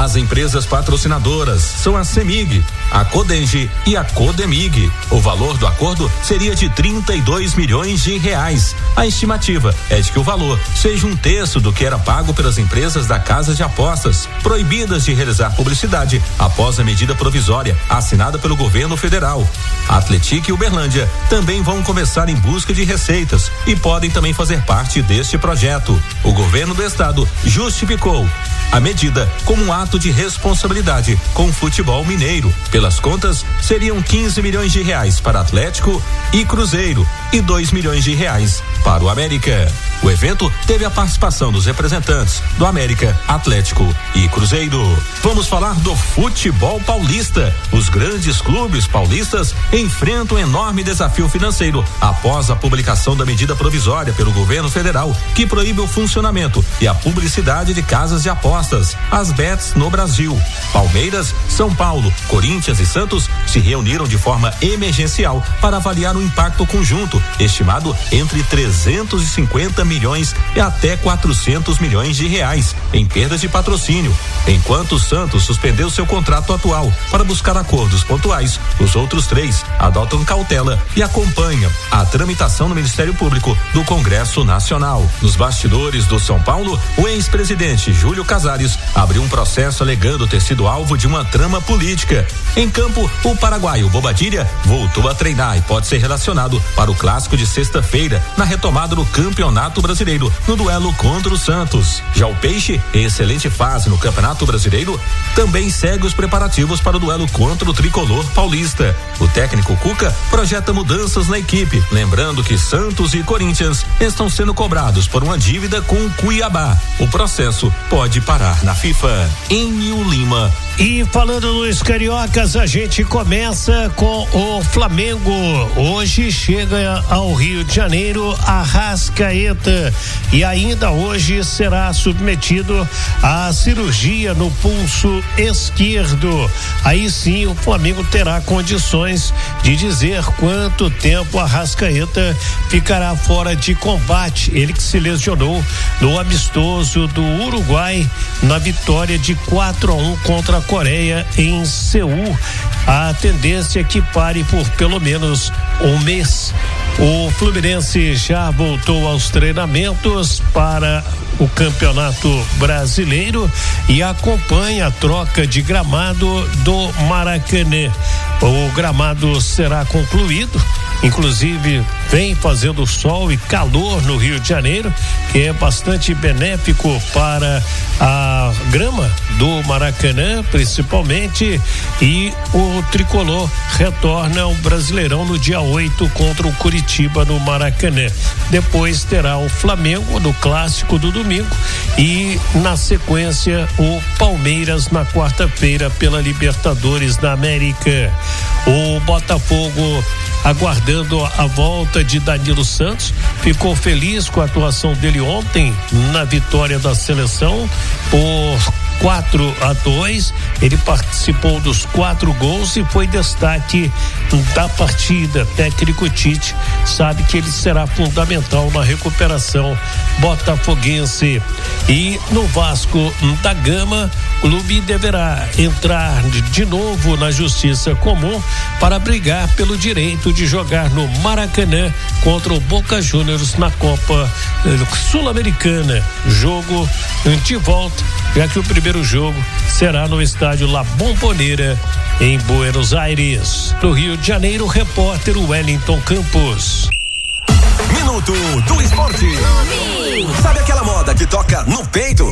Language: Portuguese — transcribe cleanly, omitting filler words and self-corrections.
As empresas patrocinadoras são a CEMIG, a Codenge e a Codemig. O valor do acordo seria de 32 milhões de reais. A estimativa é de que o valor seja 1/3 do que era pago pelas empresas da Casa de Apostas, proibidas de realizar publicidade após a medida provisória assinada pelo governo federal. A Atlético e Uberlândia também vão começar em busca de receitas e podem também fazer parte deste projeto. O governo do estado justificou a medida como um ato de responsabilidade com o futebol mineiro. Pelas contas, seriam 15 milhões de reais para Atlético e Cruzeiro e 2 milhões de reais para o América. O evento teve a participação dos representantes do América, Atlético e Cruzeiro. Vamos falar do futebol paulista. Os grandes clubes paulistas enfrentam um enorme desafio financeiro após a publicação da medida provisória pelo governo federal que proíbe o funcionamento e a publicidade de casas de apostas, as bets no Brasil. Palmeiras, São Paulo, Corinthians e Santos se reuniram de forma emergencial para avaliar o impacto conjunto, estimado entre 350 milhões e até 400 milhões de reais em perdas de patrocínio. Enquanto o Santos suspendeu seu contrato atual para buscar acordos pontuais, os outros 3 adotam cautela e acompanham a tramitação no Ministério Público do Congresso Nacional. Nos bastidores do São Paulo, o ex-presidente Júlio Casares abriu um processo alegando ter sido alvo de uma trama política. Em campo, o paraguaio Bobadilha voltou a treinar e pode ser relacionado para o clássico de sexta-feira na retomada do Campeonato Brasileiro no duelo contra o Santos. Já o Peixe, em excelente fase no Campeonato Brasileiro, também segue os preparativos para o duelo contra o tricolor paulista. O técnico Cuca projeta mudanças na equipe, lembrando que Santos e Corinthians estão sendo cobrados por uma dívida com o Cuiabá. O processo pode parar na FIFA. Enio Lima. E falando nos cariocas, a gente começa com o Flamengo. Hoje chega ao Rio de Janeiro Arrascaeta e ainda hoje será submetido à cirurgia no pulso esquerdo. Aí sim o Flamengo terá condições de dizer quanto tempo Arrascaeta ficará fora de combate. Ele que se lesionou no amistoso do Uruguai na vitória de 4-1 contra a Coreia em Seul. A tendência é que pare por pelo menos um mês. O Fluminense já voltou aos treinamentos para o Campeonato Brasileiro e acompanha a troca de gramado do Maracanã. O gramado será concluído, inclusive vem fazendo sol e calor no Rio de Janeiro, que é bastante benéfico para a grama do Maracanã, principalmente, e o tricolor retorna ao Brasileirão no dia 8 contra o Curitiba no Maracanã. Depois terá o Flamengo no clássico do domingo e na sequência o Palmeiras na quarta-feira pela Libertadores da América. O Botafogo, aguardando a volta de Danilo Santos, ficou feliz com a atuação dele ontem na vitória da seleção por 4-2. Ele participou dos 4 gols e foi destaque da partida. Técnico Tite sabe que ele será fundamental na recuperação botafoguense. E no Vasco da Gama, o clube deverá entrar de novo na Justiça Comum para brigar pelo direito de jogar no Maracanã contra o Boca Juniors na Copa Sul-Americana. Jogo de volta, já que o primeiro jogo será no estádio La Bombonera, em Buenos Aires. No Rio de Janeiro, o repórter Wellington Campos. Minuto do Esporte. Sabe aquela moda que toca no peito?